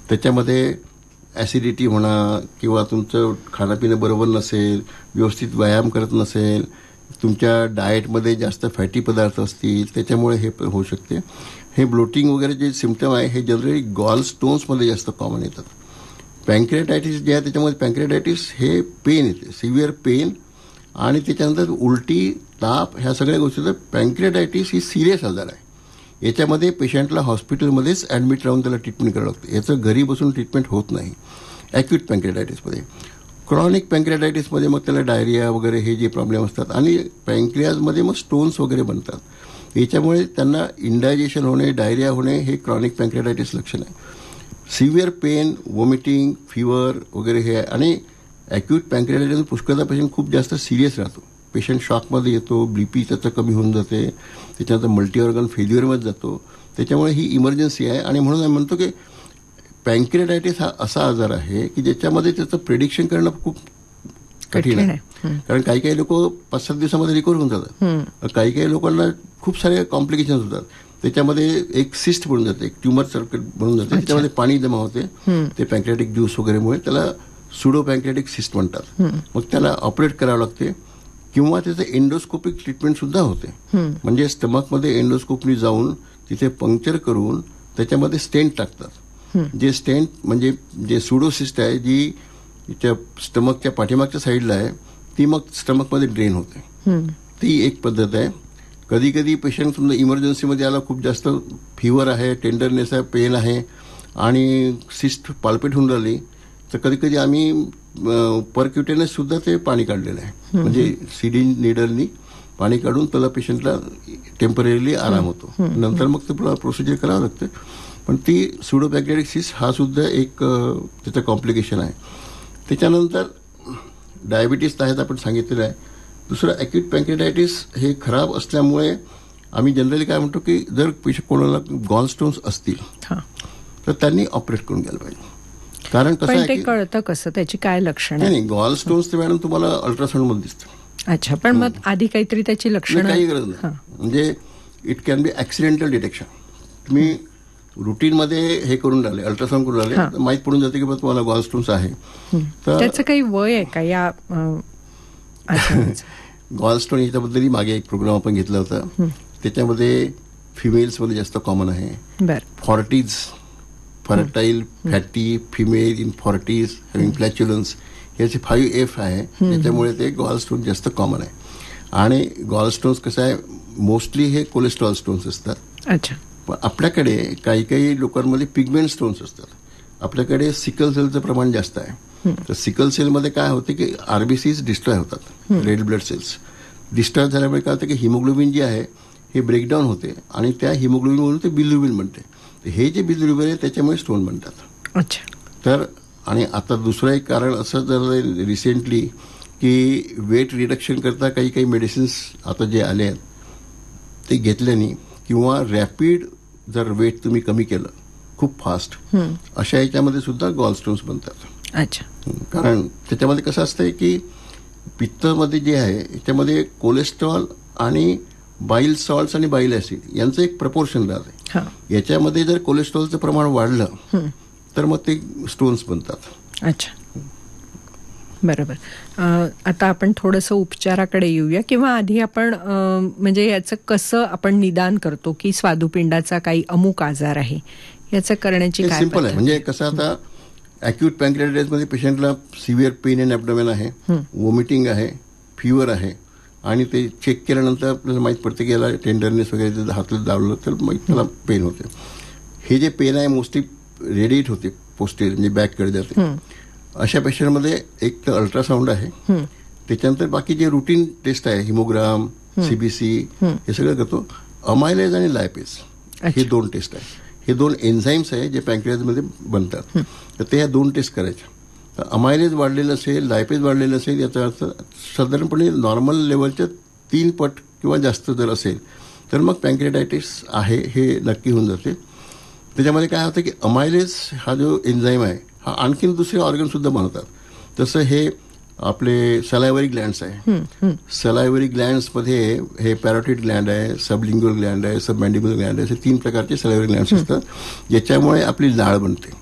त्याच्यामध्ये ॲसिडिटी म्हणा किंवा तुमचं खाणंपिणं बरोबर नसेल, व्यवस्थित व्यायाम करत नसेल, तुमच्या डाएटमध्ये जास्त फॅटी पदार्थ असतील, त्याच्यामुळे हे होऊ शकते. हे ब्लोटिंग वगैरे जे सिम्पटम आहे हे जनरली गॉल स्टोन्समध्ये जास्त कॉमन येतात. पँक्रियाटायटिस जे आहे त्याच्यामध्ये पँक्रियाटायटिस हे पेन येते, सिव्हिअर पेन, आणि त्याच्यानंतर उलटी, ताप, ह्या सगळ्या गोष्टी. तर पँक्रियाटायटिस ही सिरियस आजार आहे. याच्यामध्ये पेशंटला हॉस्पिटलमध्येच ॲडमिट राहून त्याला ट्रीटमेंट करावं लागतं. याचं घरी बसून ट्रीटमेंट होत नाही ॲक्यूट पँक्रियाटायटिसमध्ये. क्रॉनिक पँक्रियाटायटिसमध्ये मग त्याला डायरिया वगैरे हे जे प्रॉब्लेम असतात, आणि पँक्रियाजमध्ये मग स्टोन्स वगैरे बनतात. याच्यामुळे त्यांना इंडायजेशन होणे, डायरिया होणे हे क्रॉनिक पँक्रियाटायटिस लक्षण आहे. सिव्हिअर पेन, वॉमिटिंग, फिवर वगैरे हे आहे. आणि ॲक्यूट पँक्रियाटायटिस पुष्कळदा पेशंट खूप जास्त सिरियस राहतो. पेशंट शॉकमध्ये येतो, BP त्याचं कमी होऊन जाते, त्याच्यानंतर मल्टी ऑर्गन फेल्युअरमध्ये जातो. त्याच्यामुळे ही इमर्जन्सी आहे. आणि म्हणून आम्ही म्हणतो की पँक्रियाटायटिस हा असा आजार आहे की ज्याच्यामध्ये त्याचं प्रेडिक्शन करणं खूप कठीण आहे. कारण काही काही लोक 5-7 दिवसामध्ये रिकवर होऊन जातात. काही काही लोकांना खूप सारे कॉम्प्लिकेशन्स होतात. त्याच्यामध्ये एक सिस्ट बनून जाते, एक ट्युमर सर्कल बनून जाते, त्याच्यामध्ये पाणी जमा होते. ते पँक्रियाटिक ज्यूस वगैरेमुळे त्याला सुडो पँक्रियाटिक सिस्ट म्हणतात. मग त्याला ऑपरेट करावं लागते, किंवा त्याचं एंडोस्कोपिक ट्रीटमेंट सुद्धा होते. म्हणजे स्टमकमध्ये एंडोस्कोपनी जाऊन तिथे पंक्चर करून त्याच्यामध्ये स्टेंट टाकतात. जे स्टेंट म्हणजे जे सुडोसिस्ट आहे जी त्या स्टमकच्या पाठीमागच्या साईडला आहे, ती मग स्टमकमध्ये ड्रेन होते. ती एक पद्धत आहे. कधी कधी पेशंट समजा इमर्जन्सीमध्ये आला, खूप जास्त फिवर आहे, टेंडरनेस आहे, पेन आहे, आणि सिस्ट पाल्पेट होऊन राहिली, तर कधी कधी आम्ही परक्युटेनस सुद्धा ते पाणी काढलेलं आहे. म्हणजे सिरिंज निडलनी पाणी काढून त्याला पेशंटला टेम्पररीली आराम होतो. नंतर मग ते प्रोसिजर करावं लागतं. पण ती सुडो पँक्रियाटिक सिस्ट हा सुद्धा एक त्याचं कॉम्प्लिकेशन आहे. त्याच्यानंतर डायबिटीस आहेत आपण सांगितलेलं आहे. दुसरं ॲक्यूट पँक्रियाटायटिस हे खराब असल्यामुळे आम्ही जनरली काय म्हणतो की जर कोणाला गॉल स्टोन्स असतील तर त्यांनी ऑपरेट करून घ्यायला पाहिजे. कारण कसं आहे, कळतं कसं, त्याची काय लक्षणं? नाही, गॉल स्टोन्स ते मॅडम तुम्हाला अल्ट्रासाऊंडमध्ये दिसतं. अच्छा, पण मग आधी काहीतरी त्याची लक्षणं? काही गरज नाही. म्हणजे it can be accidental detection. तुम्ही रुटीनमध्ये हे करून राहिले, अल्ट्रासाऊंड करून राहिले, तर माहीत पडून जाते की बा तुम्हाला गॉल स्टोन्स आहे. तर त्याचं काही वय आहे का या गॉल स्टोन याच्याबद्दल मागे एक प्रोग्राम आपण घेतला होता. त्याच्यामध्ये फिमेल्समध्ये जास्त कॉमन आहे. 40s, fertile, fatty, female in 40s, having फ्लॅच्युलन्स, याचे 5F आहे. त्याच्यामुळे ते गॉल स्टोन जास्त कॉमन आहे. आणि गॉल स्टोन्स कसं आहे, मोस्टली हे कोलेस्ट्रॉल स्टोन्स असतात. अच्छा. पण आपल्याकडे काही काही लोकांमध्ये पिगमेंट स्टोन्स असतात. आपल्याकडे सिकल सेलचं प्रमाण जास्त आहे. तर सिकल सेलमध्ये काय होते की RBCs डिस्ट्रॉय होतात, रेड ब्लड सेल्स डिस्ट्रॉय झाल्यामुळे काय होतं की हिमोग्लोबिन जे आहे हे ब्रेकडाऊन होते, आणि त्या हिमोग्लोबिनवरून ते बिलिरुबिन बनते. हे जे बिलिरुबिन आहे त्याच्यामुळे स्टोन बनतात. अच्छा. तर आणि आता दुसरं एक कारण असं झालं रिसेंटली की वेट रिडक्शन करता काही काही मेडिसिन्स आता जे आले आहेत ते घेतल्याने, किंवा रॅपिड जर वेट तुम्ही कमी केलं खूप फास्ट, अशा याच्यामध्ये सुद्धा गॉल स्टोन्स बनतात. अच्छा. कारण त्याच्यामध्ये कसं असतंय की पित्तमध्ये जे आहे याच्यामध्ये कोलेस्ट्रॉल आणि बाईल सॉल्ट्स आणि बाईल ऍसिड यांचं एक प्रपोर्शन राहते. याच्यामध्ये जर कोलेस्ट्रॉलचं प्रमाण वाढलं तर मग ते स्टोन्स बनतात. अच्छा, बरोबर. आता आपण थोडंसं उपचाराकडे येऊया, किंवा आधी आपण म्हणजे याचं कसं आपण निदान करतो की स्वादुपिंडाचा काही अमुक आजार आहे, याचं करण्याची काय? सिंपल आहे. म्हणजे कसं, आता ॲक्यूट पँक्रियाटायटिसमध्ये पेशंटला सिव्हिअर पेन इन ॲब्डोमेन आहे, वॉमिटिंग आहे, फिवर आहे, आणि ते चेक केल्यानंतर आपल्याला माहीत पडते की याला टेंडरनेस वगैरे हातात दाबलं तर मग त्याला पेन होते. हे जे पेन आहे मोस्टली रेडिएट होते पोस्टेरियर, म्हणजे बॅककडे जाते. अशा पेशंटमध्ये एक तर अल्ट्रासाऊंड आहे, त्याच्यानंतर बाकी जे रुटीन टेस्ट आहे, हिमोग्राम, CBC, हे सगळं करतो. अमायलेज आणि लायपेज हे 2 टेस्ट आहे. हे 2 एन्झाईम्स आहे जे पँक्रियाजमध्ये बनतात. तर ते ह्या 2 टेस्ट करायच्या. तर अमायलेज वाढलेलं असेल, लायपेज वाढलेलं असेल, याचा अर्थ साधारणपणे नॉर्मल लेवलच्या 3 पट किंवा जास्त जर असेल तर मग पँक्रियाटायटिस आहे हे नक्की होऊन जाते. त्याच्यामध्ये काय होतं की अमायलेज हा जो एन्झाईम आहे हा आणखीन दुसरे ऑर्गन सुद्धा बनवतात. तसं हे आपले सलायव्हरी ग्लँड्स आहे. सलायव्हरी ग्लँड्समध्ये हे पॅरोटिड ग्लँड आहे, सबलिंग्युअल ग्लँड आहे, सबमॅन्डिबल ग्लँड आहे, असे 3 प्रकारचे सलायव्हरी ग्लँड्स असतात ज्याच्यामुळे आपली लाळ बनते.